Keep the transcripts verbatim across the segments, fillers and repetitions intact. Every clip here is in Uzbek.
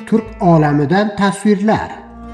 Türk olamidan tasvirlar.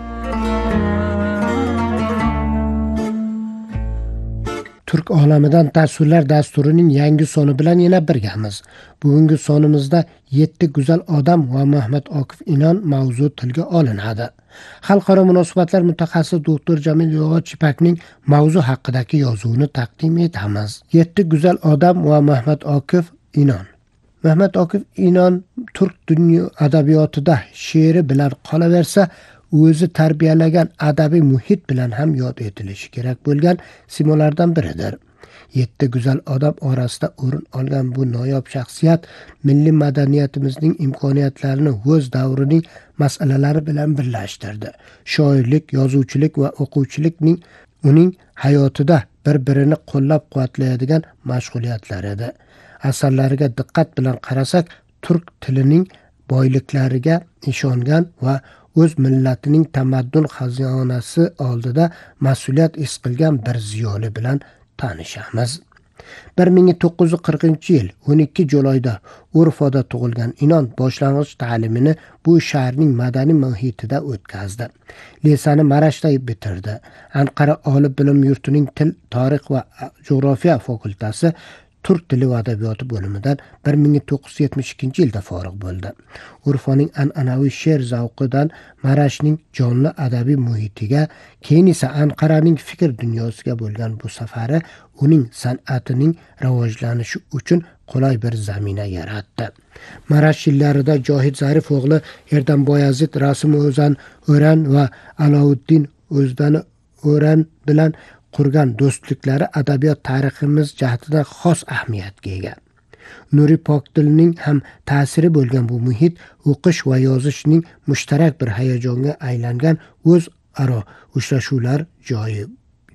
Türk olamidan tasvirlar dasturining yangi soni bilan yana birgamiz. Bugungi sonimizda yetti go'zal odam va Mahmad Okif Inon mavzu tilga olinadi. Xalqaro munosabatlar mutaxassisi doktor Jamil Yog'ochipakning mavzu haqidagi yozuvini taqdim etamiz. yetti go'zal odam va Mahmad Okif Inon. Mahmad Okif Inon Türk dunyo adabiyotida she'ri bilan qolaversa, o'zi tarbiyalagan adabiy muhit bilan ham yod etilishi kerak bo'lgan simolardan biridir. Yetti go'zal odam orasida o'rin olgan bu noyob shaxsiyat milliy madaniyatimizning imkoniyatlarini o'z davrining masalalari bilan birlashtirdi. Shoirlik, yozuvchilik va o'quvchilikning uning hayotida bir-birini qo'llab-quvvatlaydigan mashg'ulotlar edi. Asarlariga diqqat bilan qarasak, turk tilining boyliklariga ishongan va o'z millatining tamaddun xazonasi oldida mas'uliyat his qilgan bir ziyoli bilan tanishamiz. bir ming to'qqiz yuz qirqinchi yil o'n ikki Julayda Urfoda tug'ilgan Inon boshlang'ich ta'limini bu shaharning madaniy muhitida o'tkazdi. Lisani Marashda bitirdi. Anqara oliy bilim yurtining til, tarix va jo'g'rofiya fakultasi Turk tili va adabiyoti bo'limidan bir ming to'qqiz yuz yetmish ikkinchi yilda forig' bo'ldi. Urfoning an'anaviy she'r zavqidan Marashning jonli adabiy muhitiga, keyin esa Anqaraning fikr dunyosiga bo'lgan bu safari uning san'atining rivojlanishi uchun qulay bir zamina yaratdi. Marash yillarida Johid Zarif o'g'li Erdam Boyazid, Rasim O'zan O'ran va Alovuddin O'zdan O'ran bilan qurgan do'stliklari adabiyot tariximiz jihatidan xos ahamiyatga ega. Nuri Pokdilning ham ta'siri bo'lgan bu muhit o'qish va yozishning mushtarak bir hayajonga aylangan o'zaro uchrashuvlar joyi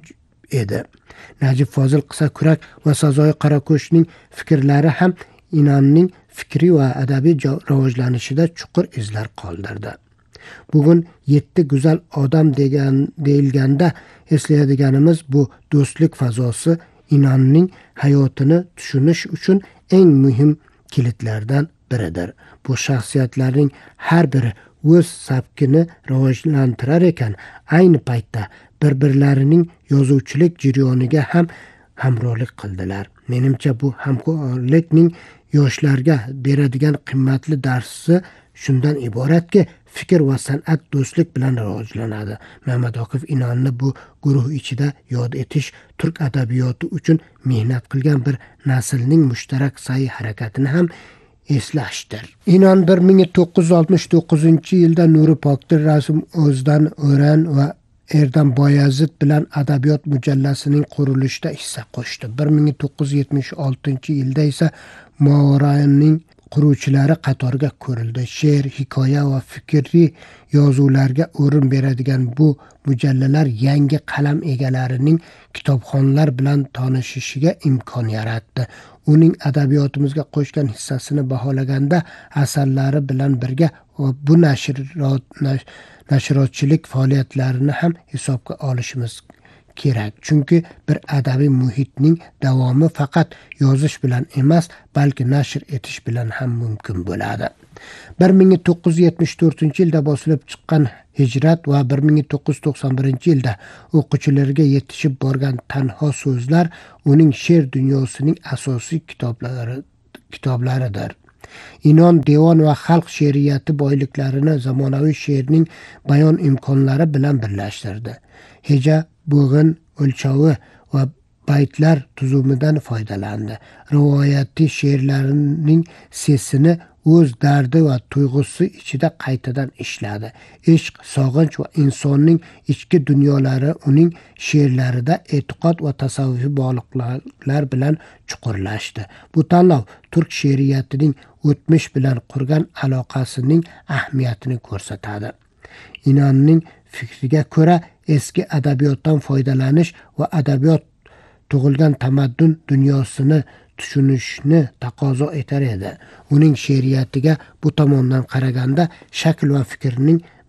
edi. Najib Fozil Qissakurak va Sazoyi Qarako'shning fikrlari ham Inonning fikri va adabiy rivojlanishida chuqur izlar qoldirdi. Bugun yetti go'zal odam degan deyilganda eslaydiganimiz bu do'stlik fazosi Inonning hayotini tushunish uchun eng muhim kilitlardan biridir. Bu shaxsiyatlarning har biri o'z sabkini rivojlantirar ekan, ayni paytda bir-birlarining yozuvchilik jarayoniga ham hamrohlik qildilar. Menimcha bu hamkorlikning yoshlarga beradigan qimmatli darsi shundan iboratki, fikr va san'at do'stlik bilan rivojlanadi. Mahmad Okif Inonni bu guruh ichida yod etish turk adabiyoti uchun mehnat qilgan bir naslning mushtarak sa'y harakatini ham eslashdir. Inon bir ming to'qqiz yuz oltmish to'qqizinchi yilda Nuri Pokdil, Rasim O'zdan O'ran va Erdam Boyazid bilan adabiyot mujallasining qurilishida hissa qo'shdi. bir ming to'qqiz yuz yetmish oltinchi yilda esa Mo'g'raning quruvchilari qatoriga ko'rildi. She'r, hikoya va fikriy yozuvlarga o'rin beradigan bu mujallalar yangi qalam egalarining kitobxonlar bilan tanishishiga imkon yaratdi. Uning adabiyotimizga qo'shgan hissasini baholaganda asarlari bilan birga bu nashrot nashrotchilik faoliyatlarini ham hisobga olishimiz kerak. Chunki bir adabiy muhitning davomi faqat yozish bilan emas, balki nashr etish bilan ham mumkin bo'ladi. bir ming to'qqiz yuz yetmish to'rtinchi yilda bosilib chiqqan Hijrat va bir ming to'qqiz yuz to'qson birinchi yilda o'quvchilarga yetishib borgan Tanho so'zlar uning she'r dunyosining asosiy kitoblari kitoblaridir. Inon devon va xalq she'riyati boyliklarini zamonaviy she'rning bayon imkonlari bilan birlashtirdi. Heja, bo'g'in, o'lchovi va baytlar tuzumidan foydalandi. Rivoyatiy she'rlarining sesini o'z dardi va tuyg'usi ichida qaytadan ishladi. Ishq, sog'inch va insonning ichki dunyolari uning she'rlarida e'tiqod va tasavvufiy bog'liqliklar bilan chuqurlashdi. Bu tanlov turk she'riyatining o'tmish bilan qurgan aloqasining ahamiyatini ko'rsatadi. Inonning fikriga ko'ra eski adabiyotdan foydalanish va adabiyot tug'ilgan tamaddun dunyosini tushunishni taqozo etar edi. Uning she'riyatiga bu tomondan qaraganda shakl va fikrning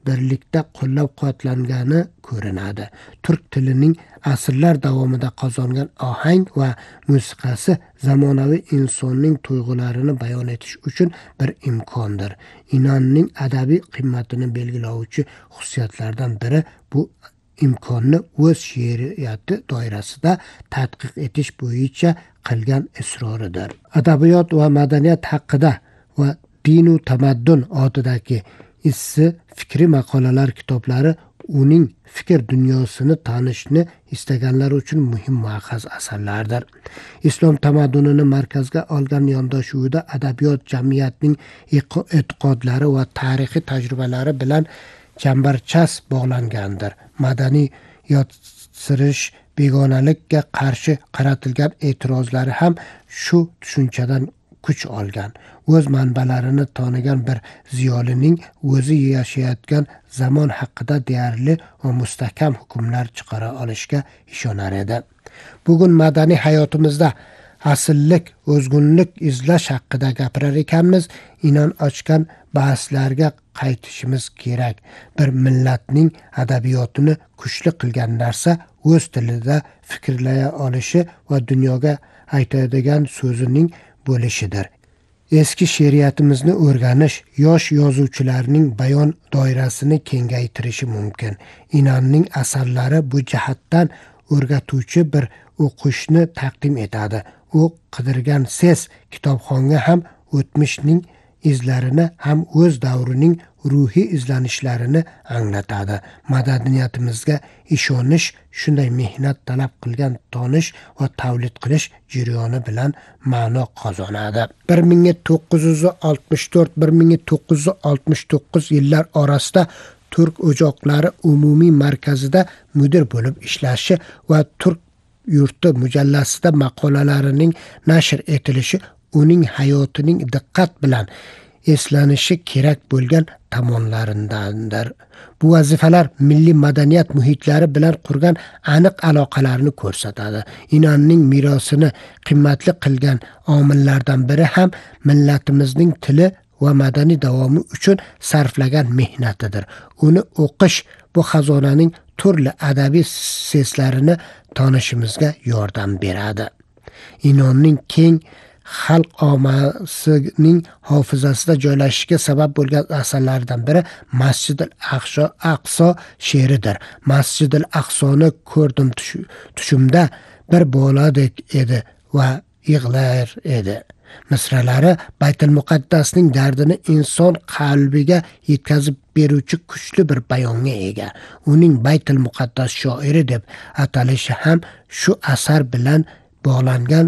birlikda qo'llab-quvvatlangani ko'rinadi. Turk tilining asrlar davomida qozongan ohang va musiqasi zamonaviy insonning tuyg'ularini bayon etish uchun bir imkondir. Inonning adabiy qiymatini belgilovchi xususiyatlardan biri bu imkonni o'z she'riyati doirasida tadqiq etish bo'yicha qilgan isroridir. Adabiyot va madaniyat haqida va dinu tamaddun otidagi issi fikri maqolalar kitoblari uning fikr dunyosini tanishni istaganlar uchun muhim muaqqaz asarlardir. Islom tamaddunini markazga olgan yondashuvida adabiyot jamiyatning e'tiqodlari va tarixiy tajribalari bilan chambarchas bog'langandir. Madaniy yotsirish, begonalikka qarshi qaratilgan e'tirozlari ham shu tushunchadan kuch olgan. O'z manbalarini tonigan bir ziyolining o'zi yashayotgan zamon haqida deyarli va mustahkam hukmlar chiqara olishiga ishonar edi. Bugun madaniy hayotimizda asllik, o'zgunlik izlash haqida gapirar ekanmiz, inon ochgan bahslarga qaytishimiz kerak. Bir millatning adabiyotini kuchli qilgan narsa o'z tilida fikrlaya olishi va dunyoga aytadigan so'zining bo'lishidir. Eski she'riyatimizni o'rganish yosh yozuvchilarning bayon doirasini kengaytirishi mumkin. Inonning asarlari bu jihatdan o'rgatuvchi bir o'qishni taqdim etadi. U qidirgan ses kitobxonga ham o'tmishning izlarini ham o'z davrining ruhiy izlanishlarini anglatadi. Madaniyatimizga ishonish shunday mehnat talab qilgan tonish va tavlid qilish jarayoni bilan ma'no qozonadi. bir ming to'qqiz yuz oltmish to'rt - bir ming to'qqiz yuz oltmish to'qqiz yillar orasida Turk o'joqlari umumiy markazida mudir bo'lib ishlashi va Turk yurti mujallasida maqolalarining nashr etilishi uning hayotining diqqat bilan eslanishi kerak bo'lgan tomonlarindandir. Bu vazifalar milliy madaniyat muhitlari bilan qurgan aniq aloqalarni ko'rsatadi. Inonning merosini qimmatli qilgan omillardan biri ham millatimizning tili va madaniy davomi uchun sarflagan mehnatidir. Uni o'qish bu xazonaning turli adabiy seslarini tanishimizga yordam beradi. Inonning keng xalq omasining hofizasida joylashishiga sabab bo'lgan asarlardan biri Masjidil Aqso Aqso she'ridir. Masjidil Aqsoni ko'rdim tushimda bir boladek edi va yig'lar edi. Misralari Baytul Muqaddasning dardini inson qalbiga yetkazib beruvchi kuchli bir bayonga ega. Uning Baytul Muqaddas shoiri deb atalishi ham shu asar bilan bog'langan.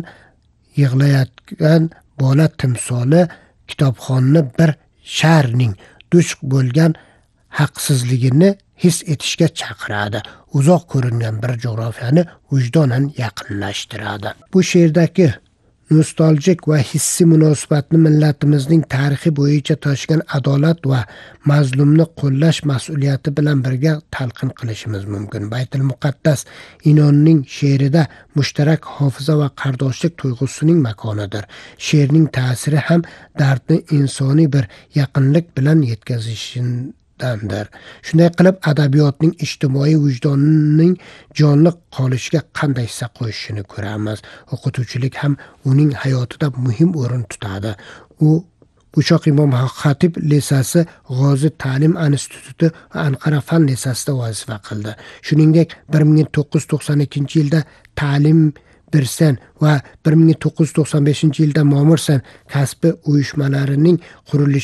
Yig'layotgan bola timsoli kitobxonni bir shahrning duch bo'lgan haqsizligini his etishga chaqiradi. Uzoq ko'ringan bir jo'grafiyani vijdonan yaqinlashtiradi. Bu she'rdagi nostalgik va hissiy munosabatni millatimizning tarixi bo'yicha toshgan adolat va mazlumni qo'llash mas'uliyati bilan birga talqin qilishimiz mumkin. Baytul Muqaddas Inonning she'rida mushtarak hofiza va qardoshlik tuyg'usining makonidir. She'rning ta'siri ham dardni insoniy bir yaqinlik bilan yetkazishidir. Shunday qilib adabiyotning ijtimoiy vijdonning jonli qolishiga qanday hissa qo'yishini ko'ramiz. O'qituvchilik ham uning hayotida muhim o'rin tutadi. U Buchoq Imom Xatib lisasi, G'ozi ta'lim instituti va Anqara fan lisasida vazifa qildi. Shuningdek, bir ming to'qqiz yuz to'qson ikkinchi yilda Ta'lim Birsen va bir ming to'qqiz yuz to'qson beshinchi yilda Ma'mursen kasbi uyushmalarining qurilishi